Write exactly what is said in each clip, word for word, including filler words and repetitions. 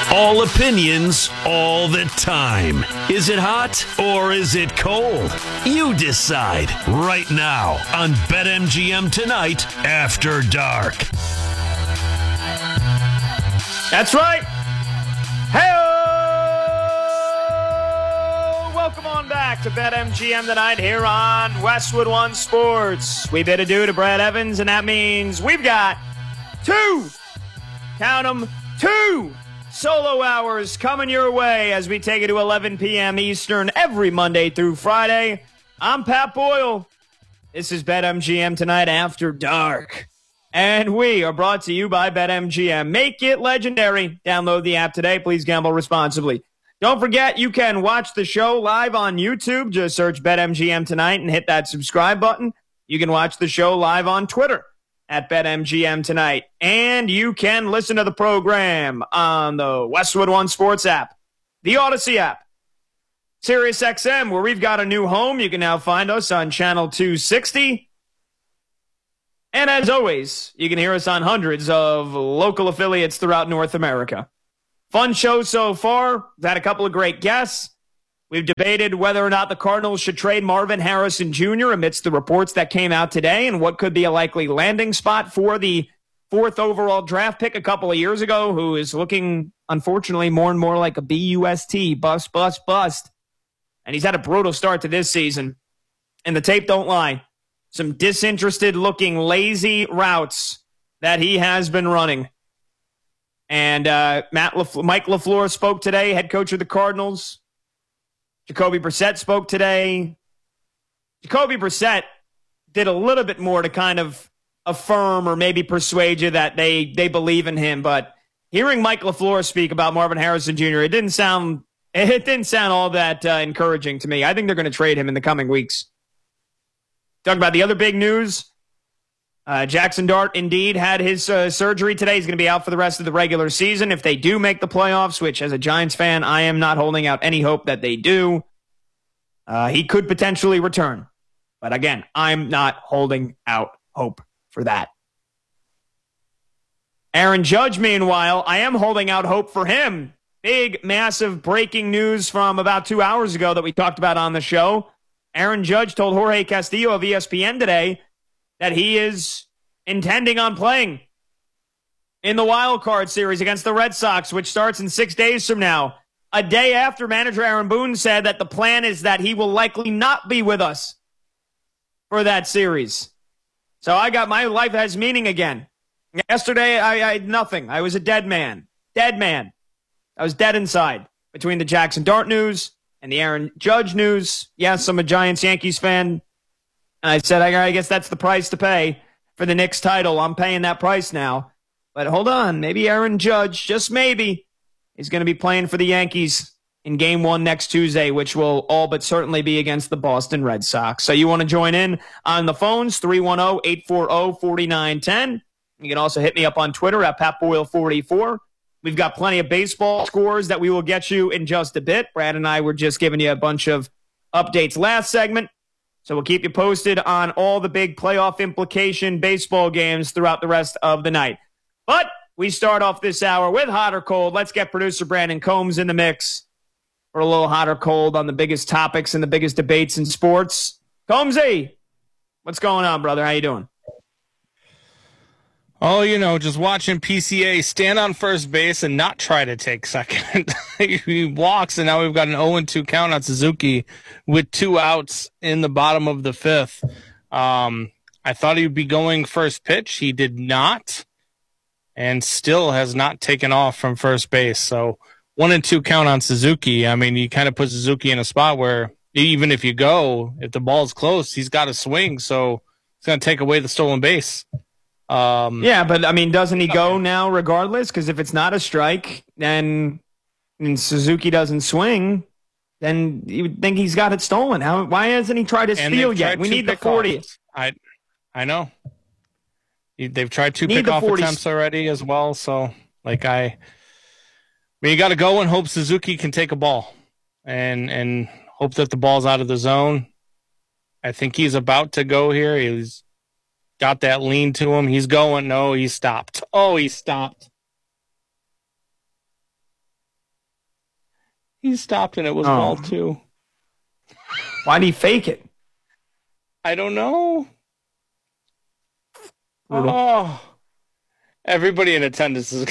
All opinions, all the time. Is it hot or is it cold? You decide right now on BetMGM Tonight After Dark. That's right. Hey, welcome on back to BetMGM Tonight here on Westwood One Sports. We bid adieu to Brad Evans, and that means we've got two, count them, two solo hours coming your way as we take it to eleven p.m. Eastern every Monday through Friday. I'm Pat Boyle. This is BetMGM Tonight After Dark. And we are brought to you by BetMGM. Make it legendary. Download the app today. Please gamble responsibly. Don't forget, you can watch the show live on YouTube. Just search BetMGM Tonight and hit that subscribe button. You can watch the show live on Twitter at BetMGM Tonight. And you can listen to the program on the Westwood One Sports app, the Odyssey app, SiriusXM, where we've got a new home. You can now find us on channel two sixty. And as always, you can hear us on hundreds of local affiliates throughout North America. Fun show so far. We've had a couple of great guests. We've debated whether or not the Cardinals should trade Marvin Harrison Junior amidst the reports that came out today and what could be a likely landing spot for the fourth overall draft pick a couple of years ago, who is looking, unfortunately, more and more like a B U S T, bust, bust, bust. And he's had a brutal start to this season. And the tape don't lie. Some disinterested-looking, lazy routes that he has been running. And uh, Matt LaFleur, Mike LaFleur spoke today, head coach of the Cardinals. Jacoby Brissett spoke today. Jacoby Brissett did a little bit more to kind of affirm or maybe persuade you that they, they believe in him. But hearing Mike LaFleur speak about Marvin Harrison Junior, it didn't sound it didn't sound all that uh, encouraging to me. I think they're going to trade him in the coming weeks. Talking about the other big news, uh, Jackson Dart indeed had his uh, surgery today. He's going to be out for the rest of the regular season. If they do make the playoffs, which as a Giants fan, I am not holding out any hope that they do, uh, he could potentially return. But again, I'm not holding out hope for that. Aaron Judge, meanwhile, I am holding out hope for him. Big, massive breaking news from about two hours ago that we talked about on the show. Aaron Judge told Jorge Castillo of E S P N today that he is intending on playing in the wild card series against the Red Sox, which starts in six days from now. A day after manager Aaron Boone said that the plan is that he will likely not be with us for that series. So I got my life has meaning again. Yesterday, I, I had nothing. I was a dead man. Dead man. I was dead inside between the Jackson Dart news and the Aaron Judge news. Yes, I'm a Giants-Yankees fan. And I said, I guess that's the price to pay for the Knicks title. I'm paying that price now. But hold on, maybe Aaron Judge, just maybe, is going to be playing for the Yankees in game one next Tuesday, which will all but certainly be against the Boston Red Sox. So you want to join in on the phones, three one zero, eight four zero, four nine one zero. You can also hit me up on Twitter at Pat Boyle forty-four. We've got plenty of baseball scores that we will get you in just a bit. Brad and I were just giving you a bunch of updates last segment. So we'll keep you posted on all the big playoff implication baseball games throughout the rest of the night. But we start off this hour with hot or cold. Let's get producer Brandon Combs in the mix for a little hot or cold on the biggest topics and the biggest debates in sports. Combsy, what's going on, brother? How you doing? Oh, you know, just watching P C A stand on first base and not try to take second. He walks, and now we've got an oh and two count on Suzuki with two outs in the bottom of the fifth. Um, I thought he would be going first pitch. He did not, and still has not taken off from first base. So one and two count on Suzuki. I mean, you kind of put Suzuki in a spot where even if you go, if the ball's close, he's got to swing. So it's going to take away the stolen base. Um, yeah, but I mean, doesn't he go now regardless? Because if it's not a strike, then and Suzuki doesn't swing, then you would think he's got it stolen. How? Why hasn't he tried to steal yet? We need the fortieth. I, I know. They've tried two need pickoff attempts already as well. So, like I, I mean, you got to go and hope Suzuki can take a ball, and and hope that the ball's out of the zone. I think he's about to go here. He's got that lean to him. He's going. No, he stopped. Oh, he stopped. He stopped and it was oh. ball two. Why'd he fake it? I don't know. Oh, everybody in attendance is.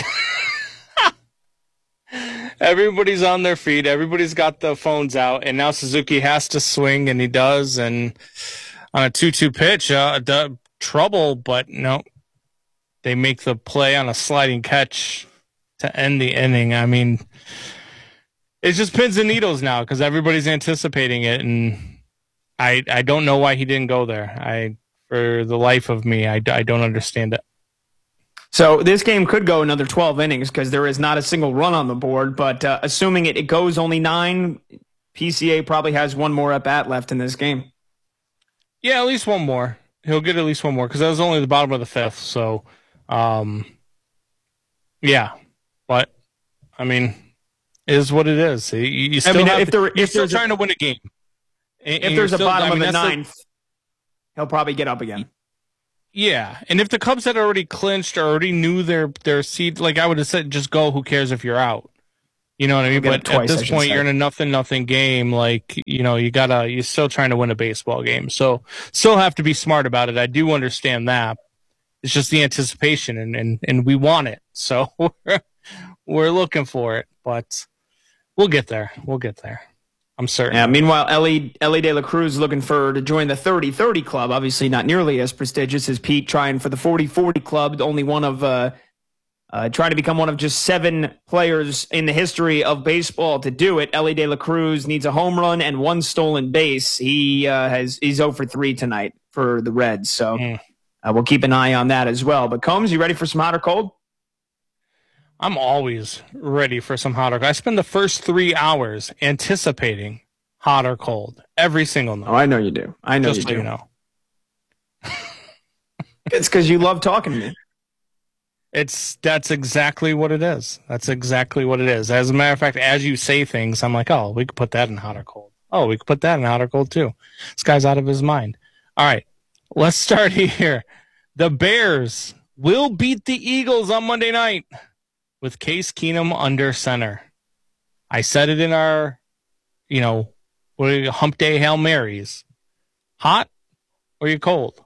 Everybody's on their feet. Everybody's got the phones out, and now Suzuki has to swing, and he does. And on a two-two pitch, uh, the trouble, but no, they make the play on a sliding catch to end the inning. I mean, it's just pins and needles now because everybody's anticipating it, and I I don't know why he didn't go there. I for the life of me, I, I don't understand it. So this game could go another twelve innings because there is not a single run on the board, but uh, assuming it, it goes only nine, P C A probably has one more at-bat left in this game. Yeah, at least one more. He'll get at least one more because that was only the bottom of the fifth. So, um, yeah. But, I mean, it is what it is. You, you still I mean, have, if there, you're if still trying a, to win a game. And, if there's a still, bottom I mean, of the ninth, the, he'll probably get up again. Yeah, and if the Cubs had already clinched or already knew their their seed, like I would have said, just go. Who cares if you're out? You know what I mean? But twice, at this point, say. You're in a nothing nothing game. Like you know, you gotta you're still trying to win a baseball game, so still have to be smart about it. I do understand that. It's just the anticipation, and and, and we want it, so we're we're looking for it. But we'll get there. We'll get there. I'm certain. Yeah, meanwhile, Ellie, Ellie De La Cruz looking for to join the thirty thirty club. Obviously not nearly as prestigious as Pete trying for the forty forty club. Only one of uh, uh, trying to become one of just seven players in the history of baseball to do it. Ellie De La Cruz needs a home run and one stolen base. He uh, has he's oh for three tonight for the Reds. So mm. uh, we'll keep an eye on that as well. But Combs, you ready for some hot or cold? I'm always ready for some hot or cold. I spend the first three hours anticipating hot or cold every single night. Oh, I know you do. I know Just you do. You know. It's because you love talking to me. It's that's exactly what it is. That's exactly what it is. As a matter of fact, as you say things, I'm like, oh, we could put that in hot or cold. Oh, we could put that in hot or cold too. This guy's out of his mind. All right, let's start here. The Bears will beat the Eagles on Monday night with Case Keenum under center. I said it in our, you know, what are you, Hump Day Hail Marys. Hot or you cold?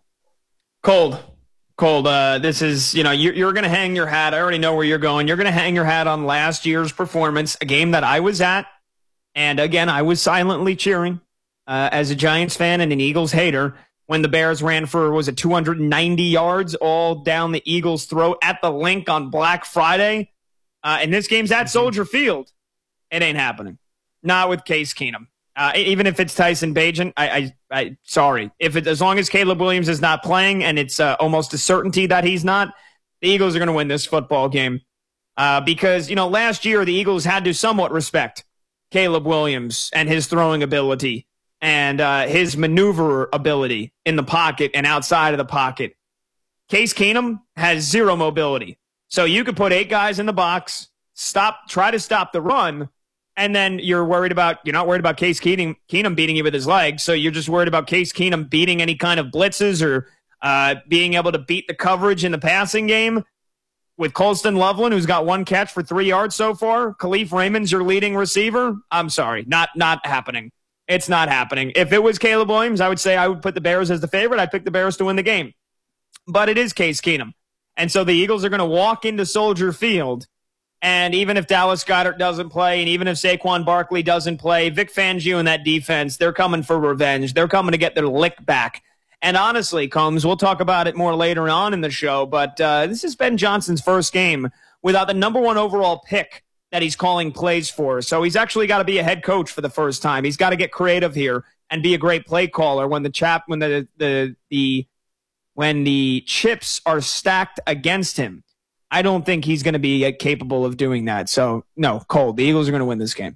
Cold. Cold. Uh, this is, you know, you're, you're going to hang your hat. I already know where you're going. You're going to hang your hat on last year's performance, a game that I was at. And again, I was silently cheering uh, as a Giants fan and an Eagles hater when the Bears ran for, was it two hundred ninety yards all down the Eagles' throat at the Link on Black Friday. Uh, and this game's at Soldier Field. It ain't happening. Not with Case Keenum. Uh, even if it's Tyson Bagent, I, I, I sorry. If it, as long as Caleb Williams is not playing, and it's uh, almost a certainty that he's not, the Eagles are going to win this football game. Uh, because you know, last year the Eagles had to somewhat respect Caleb Williams and his throwing ability and uh, his maneuver ability in the pocket and outside of the pocket. Case Keenum has zero mobility. So you could put eight guys in the box, stop, try to stop the run, and then you're worried about, you're not worried about Case Keenum, Keenum beating you with his legs, so you're just worried about Case Keenum beating any kind of blitzes or uh, being able to beat the coverage in the passing game. With Colston Loveland, who's got one catch for three yards so far, Khalif Raymond's your leading receiver. I'm sorry, not not happening. It's not happening. If it was Caleb Williams, I would say I would put the Bears as the favorite. I'd pick the Bears to win the game. But it is Case Keenum. And so the Eagles are going to walk into Soldier Field, and even if Dallas Goedert doesn't play, and even if Saquon Barkley doesn't play, Vic Fangio and that defense, they're coming for revenge. They're coming to get their lick back. And honestly, Combs, we'll talk about it more later on in the show, but uh, this is Ben Johnson's first game without the number one overall pick that he's calling plays for. So he's actually got to be a head coach for the first time. He's got to get creative here and be a great play caller when the chap, when the the the when the chips are stacked against him. I don't think he's going to be uh, capable of doing that. So, no, cold. The Eagles are going to win this game.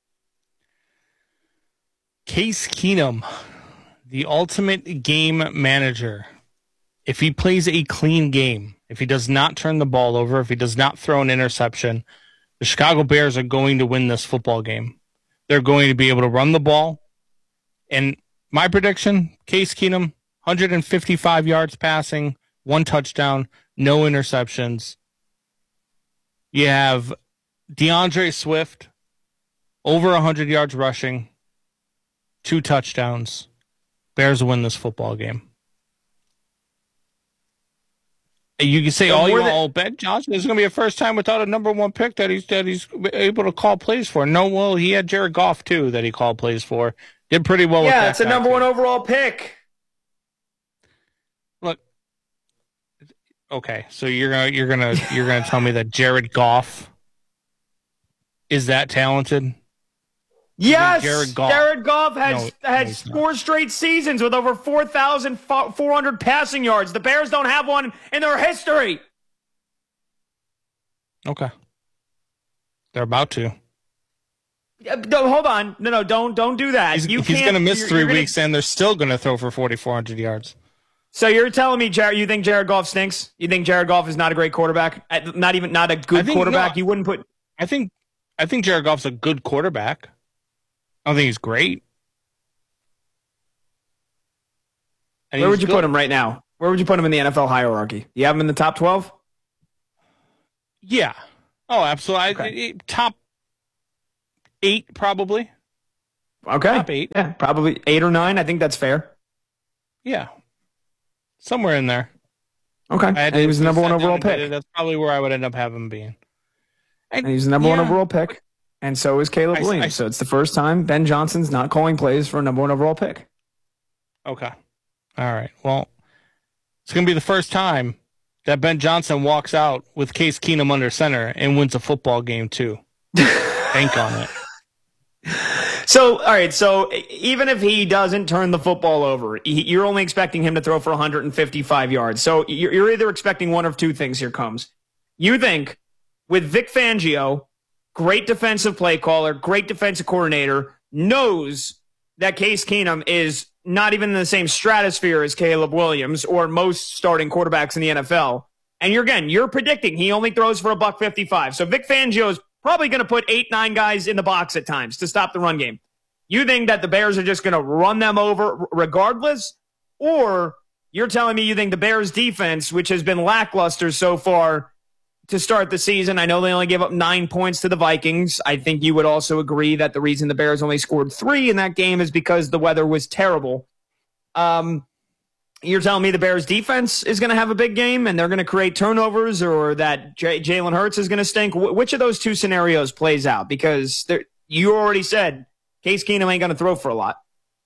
Case Keenum, the ultimate game manager. If he plays a clean game, if he does not turn the ball over, if he does not throw an interception, the Chicago Bears are going to win this football game. They're going to be able to run the ball. And my prediction, Case Keenum, one hundred fifty-five yards passing, one touchdown, no interceptions. You have DeAndre Swift, over one hundred yards rushing, two touchdowns. Bears win this football game. You can say So all you more want. than- Oh, Ben Johnson is going to be a first time without a number one pick that he's that he's able to call plays for. No, well, he had Jared Goff too that he called plays for. Did pretty well. with Yeah, that it's a guy, number too. one overall pick. Look, okay, so you're gonna you're gonna you're gonna tell me that Jared Goff is that talented? Yes, Jared Goff. Jared Goff has No, had no, he's not. four straight seasons with over four thousand four hundred passing yards. The Bears don't have one in their history. Okay, they're about to. Uh, No, hold on. No, no, don't don't do that. He's, you he's can't- going to miss you're- 3 you're gonna- weeks, and they're still going to throw for forty-four hundred yards. So you're telling me, Jared, you think Jared Goff stinks? You think Jared Goff is not a great quarterback? Uh, Not even not a good think- quarterback. no. You wouldn't put. I think I think Jared Goff's a good quarterback. I don't think he's great. And Where he's would you good. put him right now? Where would you put him in the N F L hierarchy? You have him in the top twelve? Yeah. Oh, absolutely. Okay. I- I- top eight, probably. Okay. Top eight. Yeah, probably eight or nine. I think that's fair. Yeah. Somewhere in there. Okay. I had And to he was the number sit one down overall and get pick. it. That's probably where I would end up having him being. And he's the number one Yeah. overall pick. And so is Caleb I- Williams. I- so it's the first time Ben Johnson's not calling plays for a number one overall pick. Okay. All right. Well, it's going to be the first time that Ben Johnson walks out with Case Keenum under center and wins a football game, too. Bank on it. So, all right. So even if he doesn't turn the football over, he, you're only expecting him to throw for one hundred fifty-five yards. So you're, you're either expecting one of two things. Here comes. You think with Vic Fangio, great defensive play caller, great defensive coordinator, knows that Case Keenum is not even in the same stratosphere as Caleb Williams or most starting quarterbacks in the N F L. And you're again, you're predicting he only throws for a buck fifty-five. So Vic Fangio is probably going to put eight, nine guys in the box at times to stop the run game. You think that the Bears are just going to run them over regardless? Or you're telling me you think the Bears defense, which has been lackluster so far to start the season, I know they only gave up nine points to the Vikings. I think you would also agree that the reason the Bears only scored three in that game is because the weather was terrible. Um, you're telling me the Bears defense is going to have a big game and they're going to create turnovers, or that J- Jalen Hurts is going to stink? Wh- which of those two scenarios plays out? Because there, you already said Case Keenum ain't going to throw for a lot.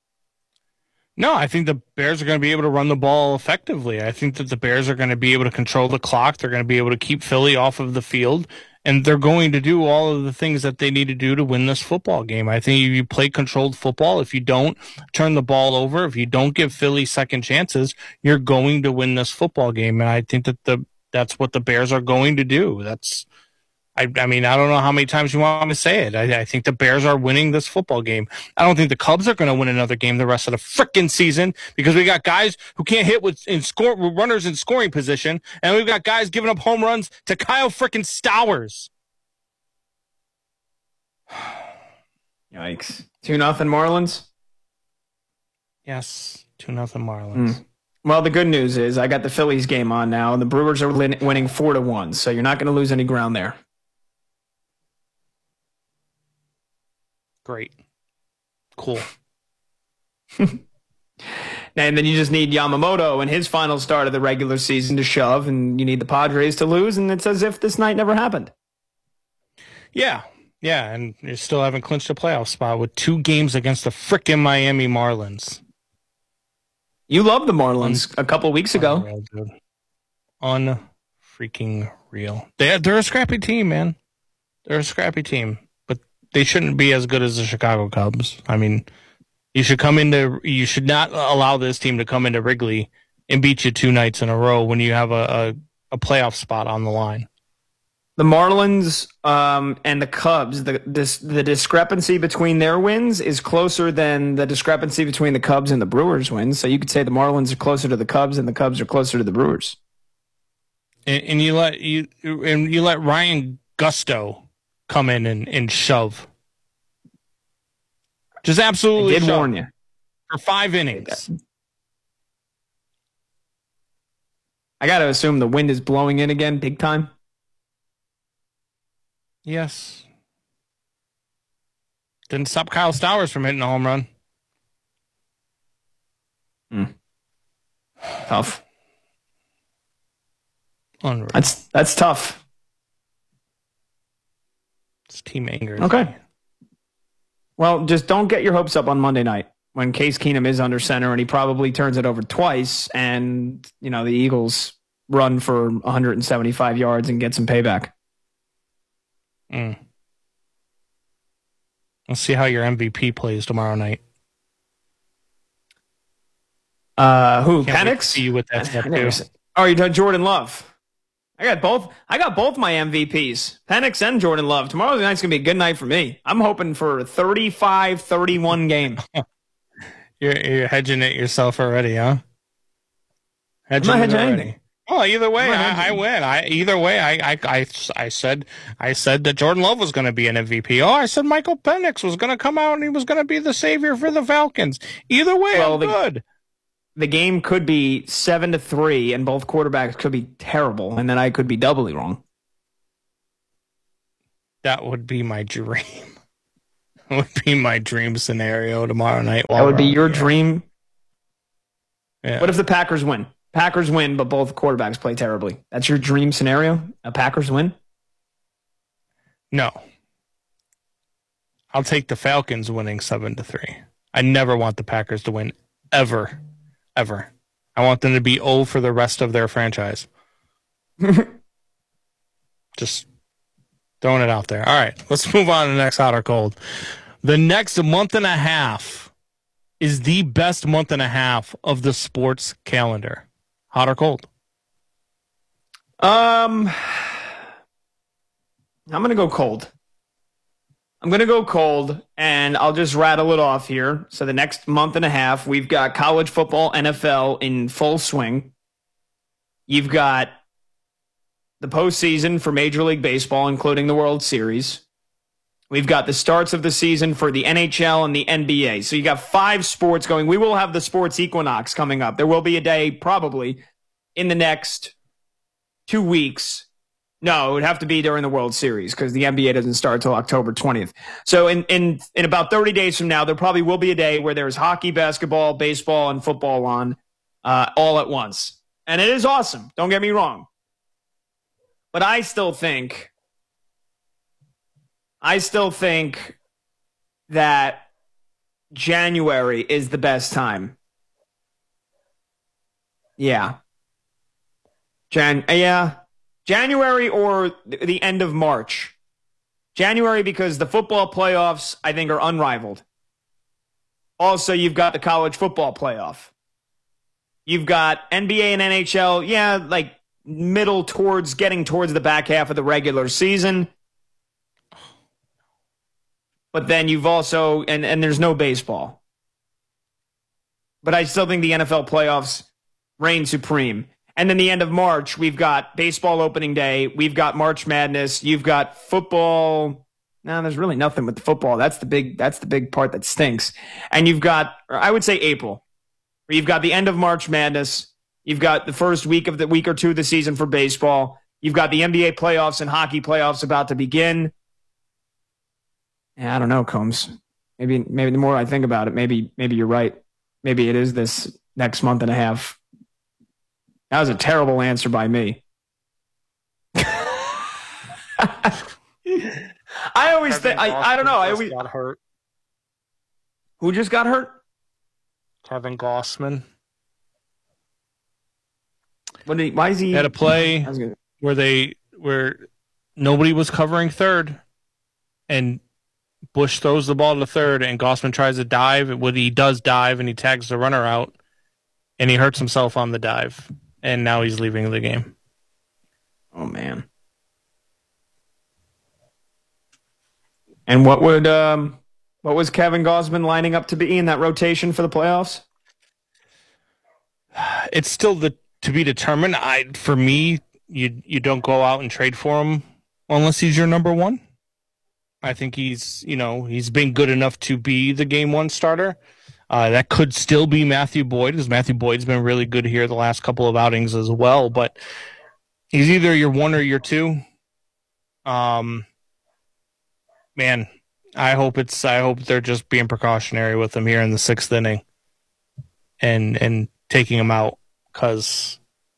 No, I think the Bears are going to be able to run the ball effectively. I think that the Bears are going to be able to control the clock. They're going to be able to keep Philly off of the field, and they're going to do all of the things that they need to do to win this football game. I think if you play controlled football, if you don't turn the ball over, if you don't give Philly second chances, you're going to win this football game. And I think that the that's what the Bears are going to do. That's I, I mean, I don't know how many times you want me to say it. I, I think the Bears are winning this football game. I don't think the Cubs are going to win another game the rest of the frickin' season, because we got guys who can't hit with in score runners in scoring position, and we've got guys giving up home runs to Kyle frickin' Stowers. Yikes. two nothing Marlins? Yes, two nothing Marlins. Mm. Well, the good news is I got the Phillies game on now, and the Brewers are win- winning four to one, so you're not going to lose any ground there. Great. Cool. And then you just need Yamamoto in his final start of the regular season to shove, and you need the Padres to lose, and it's as if this night never happened. Yeah, yeah, and you still haven't clinched a playoff spot with two games against the frickin' Miami Marlins. You loved the Marlins a couple weeks ago. Unreal, dude. Unfreaking real. They, they're a scrappy team, man. They're a scrappy team, but they shouldn't be as good as the Chicago Cubs. I mean, you should come into, you should not allow this team to come into Wrigley and beat you two nights in a row when you have a, a, a playoff spot on the line. The Marlins um, and the Cubs, the this, the discrepancy between their wins is closer than the discrepancy between the Cubs and the Brewers wins. So you could say the Marlins are closer to the Cubs and the Cubs are closer to the Brewers. And, and you let you and you let Ryan Gusto come in and, and shove. Just absolutely I did shove warn you. for five innings. I got to assume the wind is blowing in again big time. Yes. Didn't stop Kyle Stowers from hitting a home run. Mm. Tough. Unreal. That's that's tough. It's team anger. Okay. Well, just don't get your hopes up on Monday night when Case Keenum is under center and he probably turns it over twice and, you know, the Eagles run for one hundred seventy-five yards and get some payback. Mm. Let's see how your M V P plays tomorrow night. Uh, who? Can't wait to Penix? see you with that step too. Oh, you done Jordan Love. I got both. I got both my M V Ps, Penix and Jordan Love. Tomorrow night's gonna be a good night for me. I'm hoping for a thirty-five thirty-one game. You're you're hedging it yourself already, huh? Hedging I'm not it hedging already. anything. Well, either way, I'm not I, I hedging. win. I either way, I, I I I said I said that Jordan Love was going to be an M V P. Oh, I said Michael Penix was going to come out and he was going to be the savior for the Falcons. Either way, Well, I'm the- good. The game could be seven to three, and both quarterbacks could be terrible, and then I could be doubly wrong. That would be my dream. That would be my dream scenario tomorrow night. That would be while your we're on the air. dream. Yeah. What if the Packers win? Packers win, but both quarterbacks play terribly. That's your dream scenario? A Packers win? No. I'll take the Falcons winning seven to three. I never want the Packers to win ever, ever. I want them to be oh for the rest of their franchise. Just throwing it out there. All right, let's move on to the next hot or cold. The next month and a half is the best month and a half of the sports calendar. Hot or cold? Um, I'm going to go cold. I'm going to go cold, and I'll just rattle it off here. So the next month and a half, we've got college football, N F L in full swing. You've got the postseason for Major League Baseball, including the World Series. We've got the starts of the season for the N H L and the N B A. So you got five sports going. We will have the sports equinox coming up. There will be a day probably in the next two weeks. No, it would have to be during the World Series because the N B A doesn't start until October twentieth. So in, in, in about thirty days from now, there probably will be a day where there's hockey, basketball, baseball, and football on uh, all at once. And it is awesome. Don't get me wrong. But I still think, I still think that January is the best time. Yeah. Jan, yeah. January or the end of March. January because the football playoffs, I think, are unrivaled. Also, you've got the college football playoff. You've got N B A and N H L, yeah, like middle towards getting towards the back half of the regular season. But then you've also, and, and there's no baseball. But I still think the N F L playoffs reign supreme. And then the end of March, we've got baseball opening day. We've got March Madness. You've got football. No, there's really nothing with the football. That's the big, that's the big part that stinks. And you've got, or I would say April, where you've got the end of March Madness. You've got the first week of the week or two of the season for baseball. You've got the N B A playoffs and hockey playoffs about to begin. Yeah, I don't know, Combs. Maybe, maybe the more I think about it, maybe, maybe you're right. Maybe it is this next month and a half. That was a terrible answer by me. I always think, I, I don't know. I always, got hurt. Who just got hurt? Kevin Gossman What did he, why is he? had a play I was gonna- where they where nobody was covering third, and Bush throws the ball to third, and Gossman tries to dive. What he does dive, and he tags the runner out, and he hurts himself on the dive, and now he's leaving the game. Oh, man. And what would um, what was Kevin Gosman lining up to be in that rotation for the playoffs? It's still the to be determined. I for me, you you don't go out and trade for him unless he's your number one. I think he's you know he's been good enough to be the game one starter. Uh, that could still be Matthew Boyd, because Matthew Boyd's been really good here the last couple of outings as well. But he's either your one or your two. Um, man, I hope it's. I hope they're just being precautionary with him here in the sixth inning, and and taking him out because.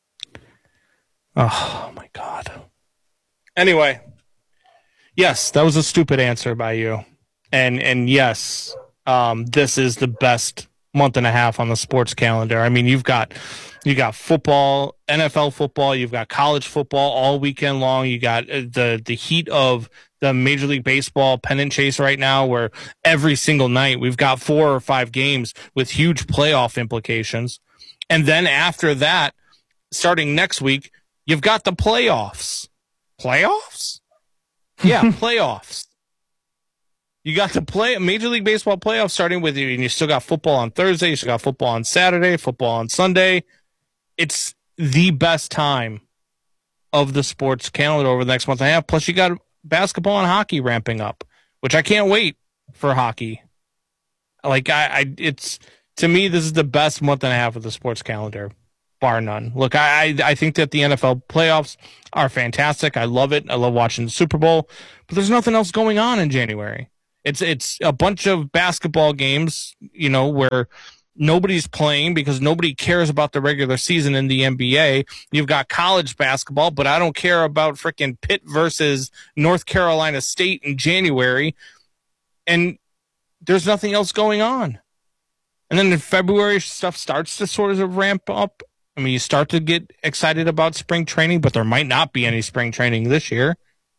Oh my God. Anyway, yes, that was a stupid answer by you, and and yes, um, this is the best month and a half on the sports calendar. I mean, you've got you got football, N F L football, you've got college football all weekend long. You got the the heat of the Major League Baseball pennant chase right now, where every single night we've got four or five games with huge playoff implications. And then after that, starting next week, you've got the playoffs. Playoffs? Yeah, playoffs. You got the play Major League Baseball playoffs starting with you, and you still got football on Thursday, you still got football on Saturday, football on Sunday. It's the best time of the sports calendar over the next month and a half. Plus, you got basketball and hockey ramping up, which I can't wait for hockey. Like I, I it's to me, this is the best month and a half of the sports calendar, bar none. Look, I, I, I think that the N F L playoffs are fantastic. I love it. I love watching the Super Bowl, but there's nothing else going on in January. It's it's a bunch of basketball games, you know, where nobody's playing because nobody cares about the regular season in the N B A. You've got college basketball, but I don't care about freaking Pitt versus North Carolina State in January. And there's nothing else going on. And then in February, stuff starts to sort of ramp up. I mean, you start to get excited about spring training, but there might not be any spring training this year.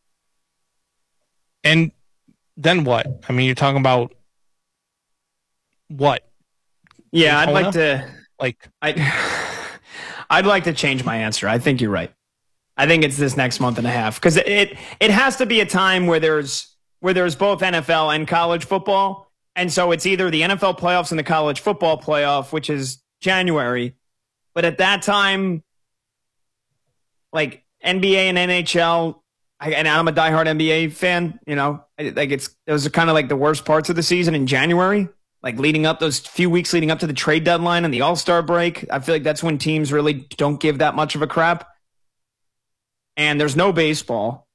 And then what? I mean, you're talking about what? Yeah, I'd like to like I I'd like to change my answer. I think you're right. I think it's this next month and a half because it it has to be a time where there's where there's both N F L and college football, and so it's either the N F L playoffs and the college football playoff, which is January, but at that time, like N B A and N H L, I, and I'm a diehard N B A fan. You know, like it's those are kind of like the worst parts of the season in January. Like leading up those few weeks leading up to the trade deadline and the All-Star break, I feel like that's when teams really don't give that much of a crap. And there's no baseball.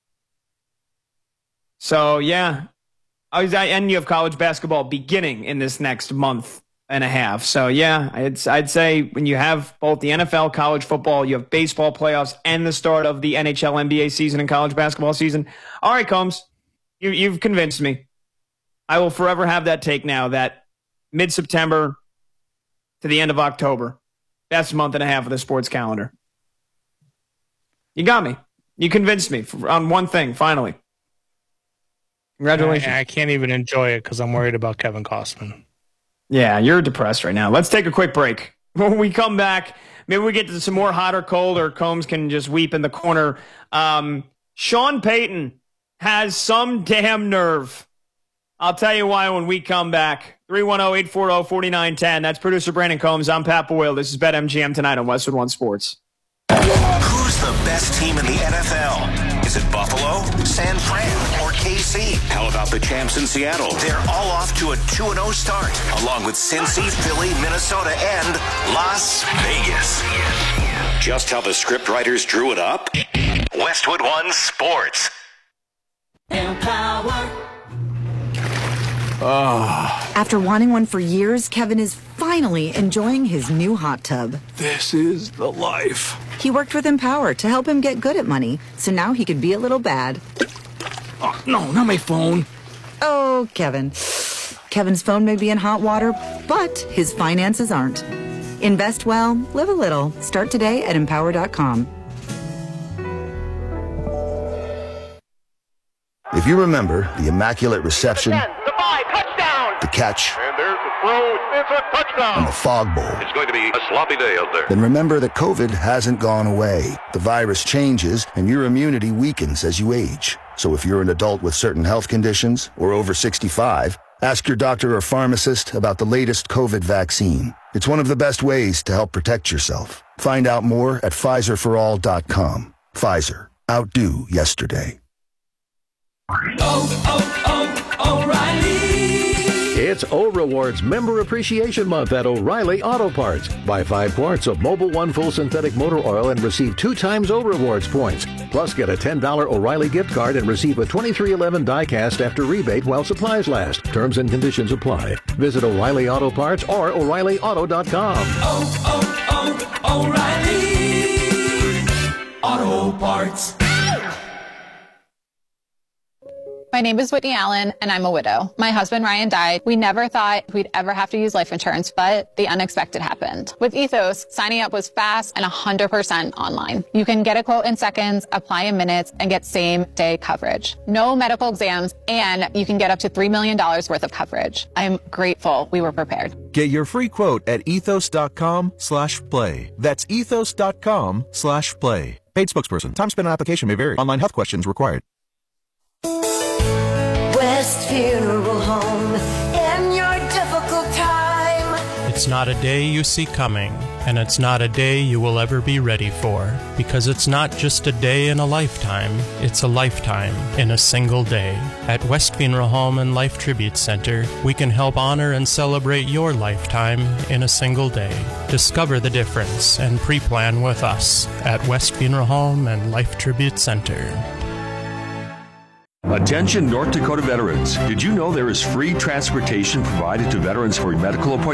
So, yeah. I was, I, and you have college basketball beginning in this next month and a half. So, yeah, it's, I'd say when you have both the N F L, college football, you have baseball playoffs, and the start of the N H L, N B A season and college basketball season. All right, Combs, you, you've convinced me. I will forever have that take now that mid-September to the end of October, best month and a half of the sports calendar. You got me. You convinced me on one thing, finally. Congratulations. I, I can't even enjoy it because I'm worried about Kevin Costman. Yeah, you're depressed right now. Let's take a quick break. When we come back, maybe we get to some more hot or cold, or Combs can just weep in the corner. Um, Sean Payton has some damn nerve. I'll tell you why when we come back. three one zero, eight four zero, four nine one zero. That's producer Brandon Combs. I'm Pat Boyle. This is BetMGM tonight on Westwood One Sports. Who's the best team in the N F L? Is it Buffalo, San Fran, or K C? How about the champs in Seattle? They're all off to a two and oh start, along with Cincy, Philly, Minnesota, and Las Vegas. Just how the scriptwriters drew it up? Westwood One Sports. Empower. Oh. After wanting one for years, Kevin is finally enjoying his new hot tub. This is the life. He worked with Empower to help him get good at money, so now he could be a little bad. Oh, no, not my phone. Oh, Kevin. Kevin's phone may be in hot water, but his finances aren't. Invest well, live a little. Start today at empower dot com. If you remember the Immaculate Reception, the catch, and there's the throw. It's a touchdown. and the fog bowl, It's going to be a sloppy day out there. then remember that COVID hasn't gone away. The virus changes, and your immunity weakens as you age. So if you're an adult with certain health conditions or over sixty-five, ask your doctor or pharmacist about the latest COVID vaccine. It's one of the best ways to help protect yourself. Find out more at Pfizer for all dot com. Pfizer. Outdo yesterday. Oh, oh, oh, O'Reilly. It's It's O-Rewards Member Appreciation Month at O'Reilly Auto Parts. Buy five quarts of Mobil One Full Synthetic Motor Oil and receive two times O-Rewards points. Plus, get a ten dollars O'Reilly gift card and receive a twenty-three eleven die-cast after rebate while supplies last. Terms and conditions apply. Visit O'Reilly Auto Parts or O'Reilly Auto dot com. Oh, oh, oh, O'Reilly Auto Parts. My name is Whitney Allen, and I'm a widow. My husband, Ryan, died. We never thought we'd ever have to use life insurance, but the unexpected happened. With Ethos, signing up was fast and one hundred percent online. You can get a quote in seconds, apply in minutes, and get same-day coverage. No medical exams, and you can get up to three million dollars worth of coverage. I'm grateful we were prepared. Get your free quote at ethos.com slash play. That's ethos.com slash play. Paid spokesperson. Time spent on application may vary. Online health questions required. West Funeral Home in your difficult time. It's not a day you see coming, and it's not a day you will ever be ready for, because it's not just a day in a lifetime, it's a lifetime in a single day. At West Funeral Home and Life Tribute Center, we can help honor and celebrate your lifetime in a single day. Discover the difference and pre-plan with us at West Funeral Home and Life Tribute Center. Attention North Dakota veterans. Did you know there is free transportation provided to veterans for medical appointments?